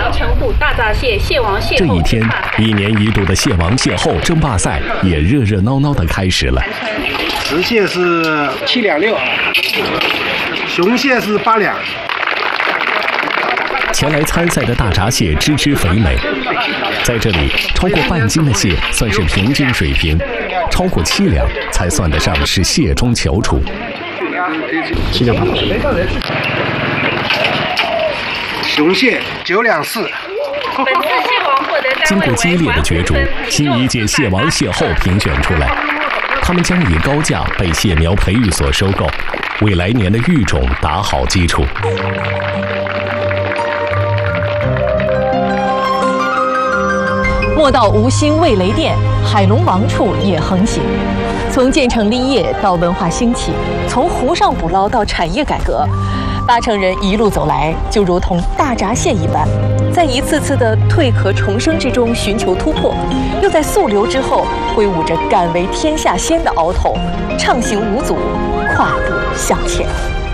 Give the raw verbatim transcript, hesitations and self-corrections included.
阳澄湖大闸蟹蟹王蟹后这一天，一年一度的蟹王蟹后争霸赛也热热闹闹的开始了。 雌蟹是七两六，雄蟹是八两。 前来参赛的大闸蟹只吃肥美，在这里超过半斤的蟹算是平均水平，超过七两才算得上是蟹中翘楚。 七两八。雄蟹九两四。 本次蟹王获得单经过位为激烈的角逐，新一届蟹王蟹后评选出来，他们将以高价被蟹苗培育所收购，为来年的育种打好基础。 莫道无心味雷电，海龙王处也横行。从建成立业到文化兴起，从湖上捕捞到产业改革，八成人一路走来，就如同大闸蟹一般，在一次次的蜕壳重生之中寻求突破，又在溯流之后挥舞着敢为天下先的鳌头，畅行无阻，跨步向前。